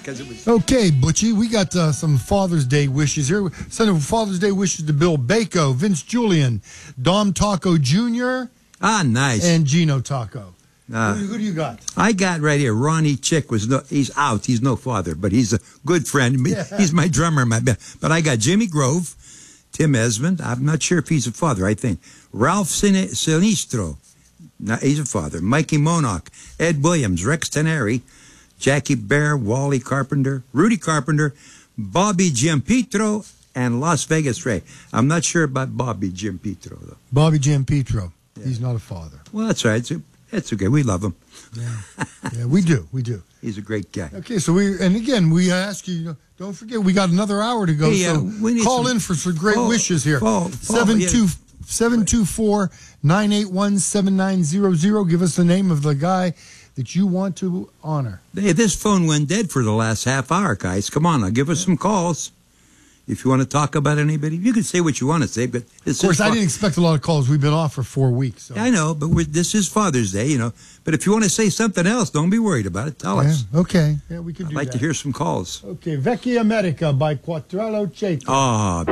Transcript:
because it was... Okay, Butchie, we got some Father's Day wishes here. Sending Father's Day wishes to Bill Bako, Vince Julian, Dom Taco Jr., nice. and Gino Taco. Who do you got? I got right here. Ronnie Chick he's out. He's no father, but he's a good friend. He's my drummer, but I got Jimmy Grove, Tim Esmond. I'm not sure if he's a father. I think Ralph Sinistro. No, he's a father. Mikey Monock, Ed Williams, Rex Teneri, Jackie Bear, Wally Carpenter, Rudy Carpenter, Bobby Giampetro, and Las Vegas Ray. I'm not sure about Bobby Giampetro, though. Bobby Giampetro. Yeah. He's not a father. Well, that's right. It's okay. We love him. Yeah, we do. We do. He's a great guy. Okay, so we ask you, don't forget, we got another hour to go, so call in for some great wishes here. 724-981-7900. Give us the name of the guy that you want to honor. Hey, this phone went dead for the last half hour, guys. Come on, now, give us some calls. If you want to talk about anybody, you can say what you want to say. But of course, I didn't expect a lot of calls. We've been off for 4 weeks. So. I know, but this is Father's Day, But if you want to say something else, don't be worried about it. Tell us. Okay. Yeah, we can do that. I'd like to hear some calls. Okay, Vecchia America by Quattrello Cheto. Oh,